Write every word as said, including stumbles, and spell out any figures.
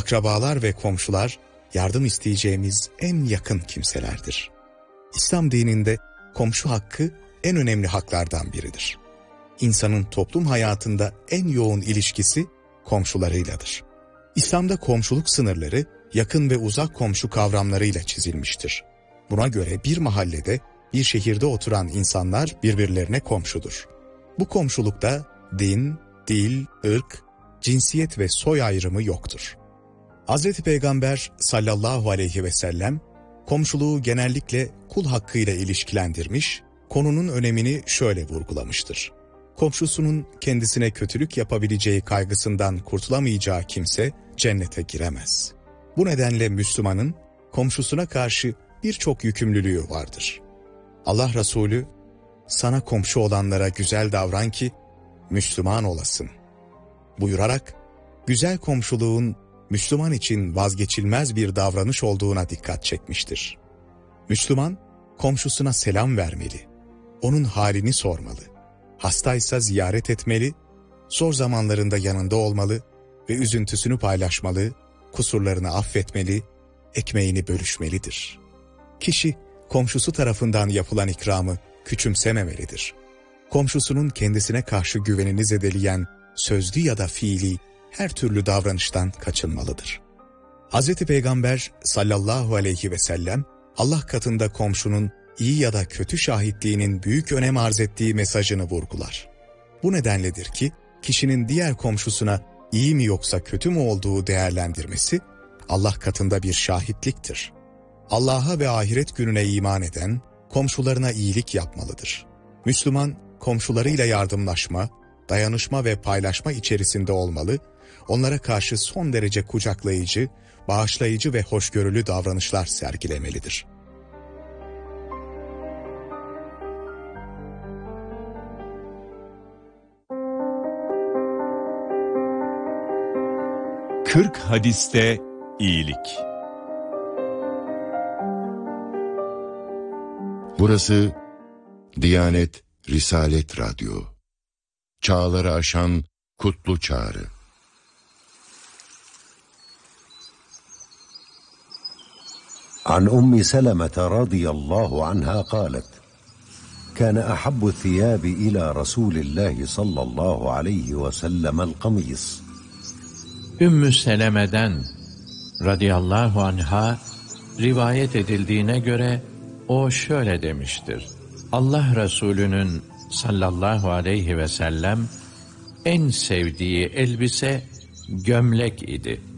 akrabalar ve komşular yardım isteyeceğimiz en yakın kimselerdir. İslam dininde komşu hakkı en önemli haklardan biridir. İnsanın toplum hayatında en yoğun ilişkisi komşularıyladır. İslam'da komşuluk sınırları yakın ve uzak komşu kavramlarıyla çizilmiştir. Buna göre bir mahallede, bir şehirde oturan insanlar birbirlerine komşudur. Bu komşulukta din, dil, ırk, cinsiyet ve soy ayrımı yoktur. Hazreti Peygamber sallallahu aleyhi ve sellem komşuluğu genellikle kul hakkıyla ilişkilendirmiş, konunun önemini şöyle vurgulamıştır. Komşusunun kendisine kötülük yapabileceği kaygısından kurtulamayacağı kimse cennete giremez. Bu nedenle Müslümanın komşusuna karşı birçok yükümlülüğü vardır. Allah Resulü, sana komşu olanlara güzel davran ki Müslüman olasın buyurarak, güzel komşuluğun Müslüman için vazgeçilmez bir davranış olduğuna dikkat çekmiştir. Müslüman, komşusuna selam vermeli, onun halini sormalı, hastaysa ziyaret etmeli, zor zamanlarında yanında olmalı ve üzüntüsünü paylaşmalı, kusurlarını affetmeli, ekmeğini bölüşmelidir. Kişi, komşusu tarafından yapılan ikramı küçümsememelidir. Komşusunun kendisine karşı güvenini zedeleyen sözlü ya da fiili her türlü davranıştan kaçınmalıdır. Hazreti Peygamber sallallahu aleyhi ve sellem, Allah katında komşunun iyi ya da kötü şahitliğinin büyük önem arz ettiği mesajını vurgular. Bu nedenledir ki, kişinin diğer komşusuna iyi mi yoksa kötü mü olduğu değerlendirmesi, Allah katında bir şahitliktir. Allah'a ve ahiret gününe iman eden, komşularına iyilik yapmalıdır. Müslüman, komşularıyla yardımlaşma, dayanışma ve paylaşma içerisinde olmalı, onlara karşı son derece kucaklayıcı, bağışlayıcı ve hoşgörülü davranışlar sergilemelidir. kırk hadiste iyilik. Burası Diyanet Risalet Radyo. Çağları aşan kutlu çağrı. عن أم سلمة رضي الله عنها قالت كان أحب الثياب إلى رسول الله صلى الله عليه وسلم القميص. Ümmü Seleme'den radıyallahu anha rivayet edildiğine göre o şöyle demiştir. Allah Resulü'nün sallallahu aleyhi ve sellem en sevdiği elbise gömlek idi.